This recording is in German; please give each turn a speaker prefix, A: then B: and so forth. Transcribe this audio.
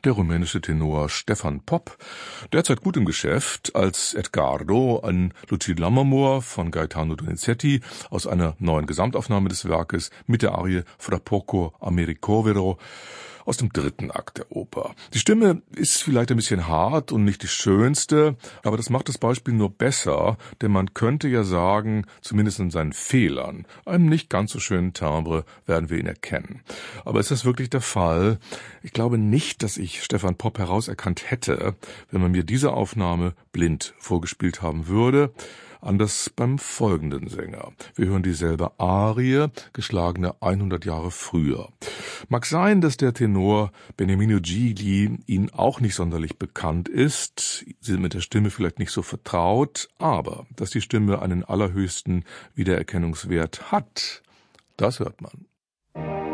A: der rumänische Tenor Stefan Popp, derzeit gut im Geschäft als Edgardo an Luigi Lammermoor von Gaetano Donizetti aus einer neuen Gesamtaufnahme des Werkes mit der Arie Fra poco a me ricovero aus dem 3. Akt der Oper. Die Stimme ist vielleicht ein bisschen hart und nicht die schönste, aber das macht das Beispiel nur besser, denn man könnte ja sagen, zumindest in seinen Fehlern, einem nicht ganz so schönen Timbre werden wir ihn erkennen. Aber ist das wirklich der Fall? Ich glaube nicht, dass ich Stefan Popp herauserkannt hätte, wenn man mir diese Aufnahme blind vorgespielt haben würde. Anders beim folgenden Sänger. Wir hören dieselbe Arie, geschlagene 100 Jahre früher. Mag sein, dass der Tenor Beniamino Gigli Ihnen auch nicht sonderlich bekannt ist. Sie sind mit der Stimme vielleicht nicht so vertraut, aber dass die Stimme einen allerhöchsten Wiedererkennungswert hat, das hört man.